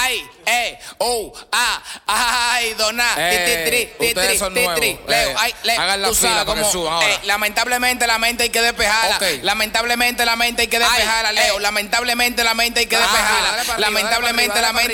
ay, ay, dona, ustedes son nuevos. Leo, ay, hagan la fila para que suban ahora. Lamentablemente la mente hay que despejarla. Okay. Lamentablemente la mente hay que despejarla, Leo. Lamentablemente la mente hay que despejarla. Lamentablemente la mente